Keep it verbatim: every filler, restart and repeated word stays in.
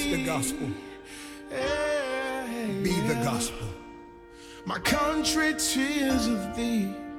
It's the gospel. Be the gospel. My country, tears of thee.